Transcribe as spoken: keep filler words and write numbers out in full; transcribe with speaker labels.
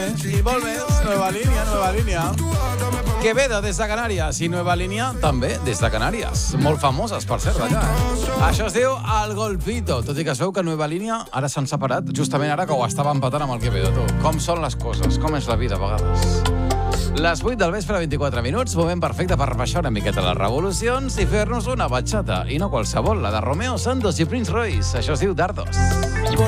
Speaker 1: més, i molt més. Nueva línia, nueva línia. Quevedo des de Canàries i Nueva línia també des de Canàries. Molt famoses, per cert, allà. Eh? Això es diu El Golfito, tot i que es veu que Nueva línia ara s'han separat, justament ara que ho estava empatant amb el Quevedo. Tu. Com són les coses, com és la vida a vegades. Les vuit del vespre, vint-i-quatre minuts, moment perfecte per baixar una miqueta les revolucions i fer-nos una batxata, i no qualsevol, la de Romeo Santos i Prince Royce. Això es diu Dardos.